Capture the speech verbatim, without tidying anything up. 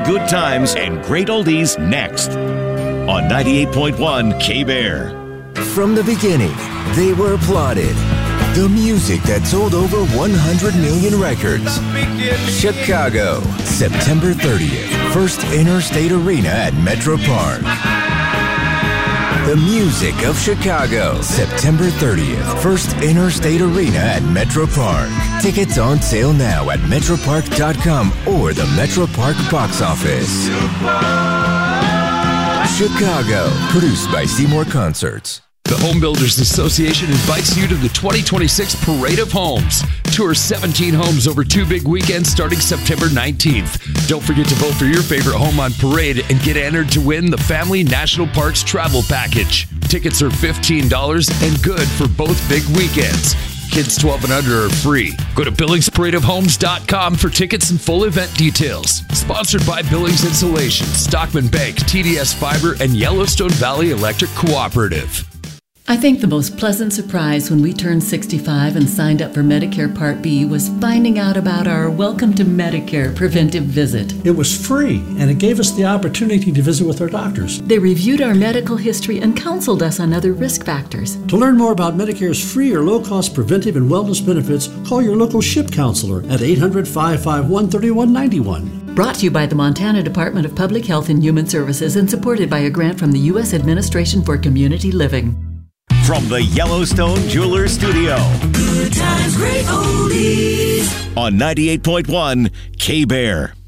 good times and great oldies next on ninety-eight point one K-Bear. From the beginning, they were applauded. The music that sold over one hundred million records. Chicago, September thirtieth, First Interstate Arena at Metro Park. The music of Chicago, September thirtieth, First Interstate Arena at Metro Park. Tickets on sale now at metro park dot com or the Metro Park box office. Chicago, produced by Seymour Concerts. The Home Builders Association invites you to the twenty twenty-six Parade of Homes. Tour seventeen homes over two big weekends starting September nineteenth. Don't forget to vote for your favorite home on Parade and get entered to win the Family National Parks Travel Package. Tickets are fifteen dollars and good for both big weekends. Kids twelve and under are free. Go to billings parade of homes dot com for tickets and full event details. Sponsored by Billings Insulation, Stockman Bank, T D S Fiber, and Yellowstone Valley Electric Cooperative. I think the most pleasant surprise when we turned sixty-five and signed up for Medicare Part B was finding out about our Welcome to Medicare preventive visit. It was free, and it gave us the opportunity to visit with our doctors. They reviewed our medical history and counseled us on other risk factors. To learn more about Medicare's free or low-cost preventive and wellness benefits, call your local SHIP counselor at eight hundred, five five one, three one nine one. Brought to you by the Montana Department of Public Health and Human Services and supported by a grant from the U S Administration for Community Living. From the Yellowstone Jewelers Studio. Good times, great oldies. On ninety-eight point one K-Bear.